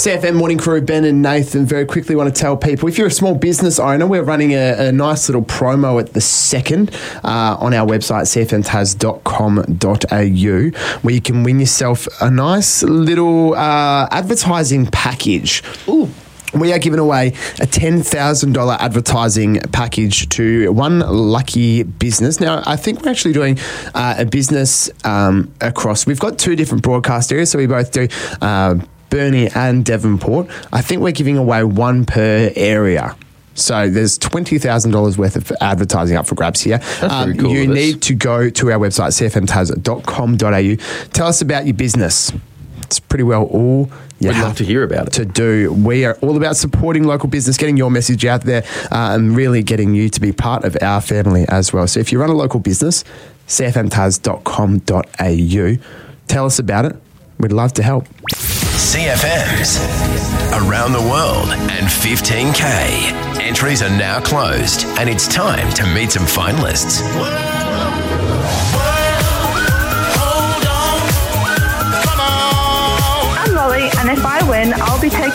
CFM Morning Crew, Ben and Nathan, very quickly want to tell people, if you're a small business owner, we're running a nice little promo at the second on our website, cfmtaz.com.au, where you can win yourself a nice little advertising package. Ooh. We are giving away a $10,000 advertising package to one lucky business. Now, I think we're actually doing a business across. We've got two different broadcast areas, so we both do Burnie and Devonport. I think we're giving away one per area. So there's $20,000 worth of advertising up for grabs here. That's really cool. You need to go to our website, cfmtaz.com.au. Tell us about your business. It's pretty well all We'd love to hear about it. To do. We are all about supporting local business, getting your message out there, and really getting you to be part of our family as well. So if you run a local business, cfmtaz.com.au. Tell us about it. We'd love to help. CFMs around the world and 15K. Entries are now closed, and it's time to meet some finalists. And if I win, I'll be taking